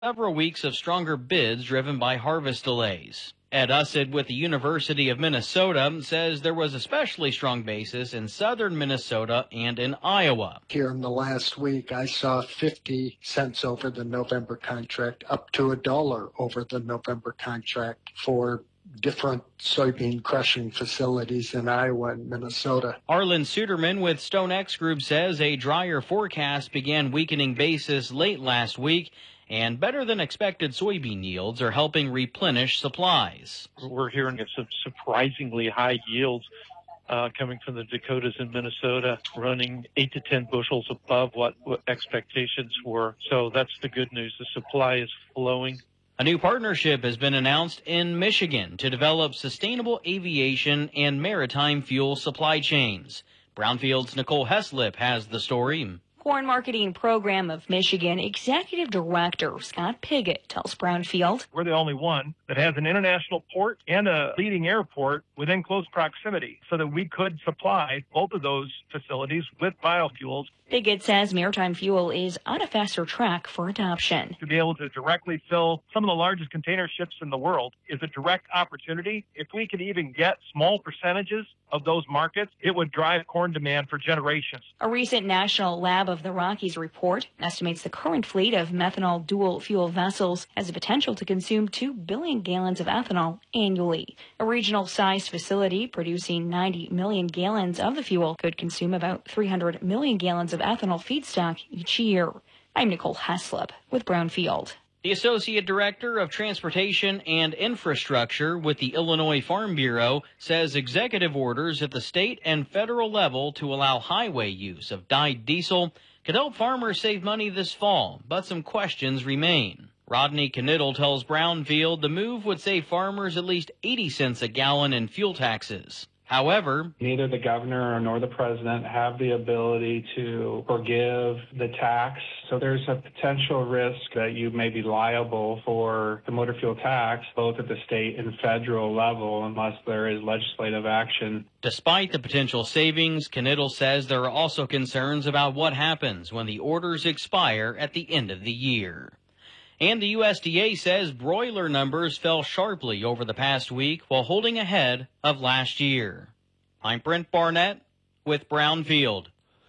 several weeks of stronger bids driven by harvest delays. Ed Ussid with the University of Minnesota says there was especially strong basis in southern Minnesota and in Iowa. Here in the last week, I saw 50 cents over the November contract, up to $1 over the November contract for different soybean crushing facilities in Iowa and Minnesota. Arlen Suderman with StoneX Group says a drier forecast began weakening basis late last week, and better than expected soybean yields are helping replenish supplies. We're hearing of some surprisingly high yields coming from the Dakotas and Minnesota, running 8 to 10 bushels above what expectations were. So that's the good news. The supply is flowing. A new partnership has been announced in Michigan to develop sustainable aviation and maritime fuel supply chains. Brownfield's Nicole Heslip has the story. Corn Marketing Program of Michigan Executive Director Scott Piggott tells Brownfield, we're the only one that has an international port and a leading airport within close proximity so that we could supply both of those facilities with biofuels. Piggott says maritime fuel is on a faster track for adoption. To be able to directly fill some of the largest container ships in the world is a direct opportunity. If we could even get small percentages of those markets, it would drive corn demand for generations. A recent National Lab of the Rockies report estimates the current fleet of methanol dual fuel vessels has the potential to consume 2 billion gallons of ethanol annually. A regional-sized facility producing 90 million gallons of the fuel could consume about 300 million gallons of ethanol feedstock each year. I'm Nicole Heslip with Brownfield. The Associate Director of Transportation and Infrastructure with the Illinois Farm Bureau says executive orders at the state and federal level to allow highway use of dyed diesel could help farmers save money this fall, but some questions remain. Rodney Knittel tells Brownfield the move would save farmers at least 80 cents a gallon in fuel taxes. However, neither the governor nor the president have the ability to forgive the tax. So there's a potential risk that you may be liable for the motor fuel tax, both at the state and federal level, unless there is legislative action. Despite the potential savings, Knittel says there are also concerns about what happens when the orders expire at the end of the year. And the USDA says broiler numbers fell sharply over the past week while holding ahead of last year. I'm Brent Barnett with Brownfield.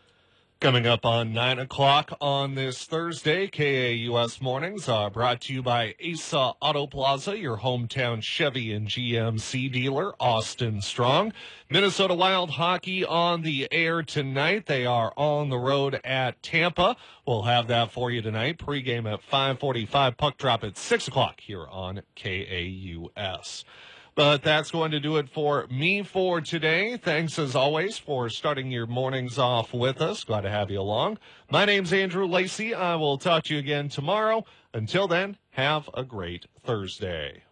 Coming up on 9 o'clock on this Thursday, KAUS Mornings are brought to you by Asa Auto Plaza, your hometown Chevy and GMC dealer, Austin Strong. Minnesota Wild hockey on the air tonight. They are on the road at Tampa. We'll have that for you tonight. Pregame at 5:45, puck drop at 6 o'clock here on KAUS. But that's going to do it for me for today. Thanks, as always, for starting your mornings off with us. Glad to have you along. My name's Andrew Lacey. I will talk to you again tomorrow. Until then, have a great Thursday.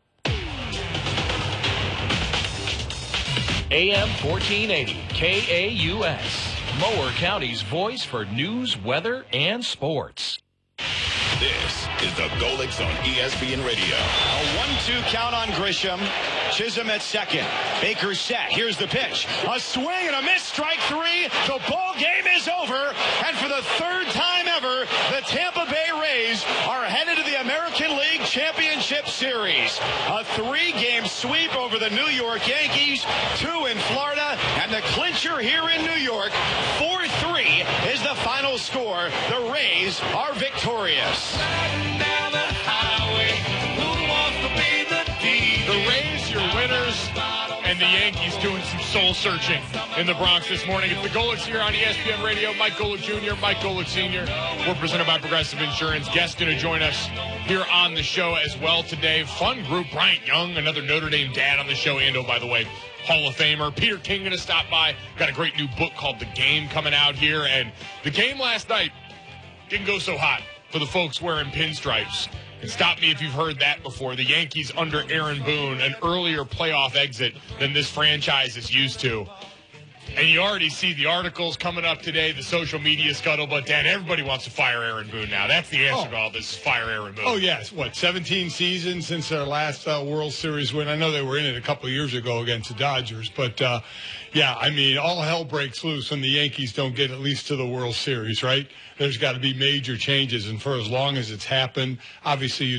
AM 1480, KAUS, Mower County's voice for news, weather, and sports. This is the Golics on ESPN Radio. A 1-2 count on Grisham. Chisholm at second. Baker set. Here's the pitch. A swing and a miss. Strike three. The ball game is over. And for the third time ever, the Tampa Bay Rays are headed to the American League Championship Series. A 3-game sweep over the New York Yankees, 2 in Florida, and the clincher here in New York. 4-3 is the final score. The Rays are victorious. Down the highway, who wants to be the Rays, your winners, and the Yankees doing some soul searching in the Bronx this morning. It's the Golics here on ESPN Radio. Mike Golic Jr., Mike Golic Sr. We're presented by Progressive Insurance. Guest going to join us here on the show as well today. Fun group, Bryant Young, another Notre Dame dad on the show. Ando, by the way, Hall of Famer. Peter King going to stop by. Got a great new book called The Game coming out here. And the game last night didn't go so hot for the folks wearing pinstripes. And stop me if you've heard that before. The Yankees under Aaron Boone, an earlier playoff exit than this franchise is used to. And you already see the articles coming up today, the social media scuttlebutt. Dan, everybody wants to fire Aaron Boone now. That's the answer to all this, fire Aaron Boone. Oh, yes. 17 seasons since their last World Series win? I know they were in it a couple of years ago against the Dodgers. But, all hell breaks loose when the Yankees don't get at least to the World Series, right? There's got to be major changes. And for as long as it's happened, obviously you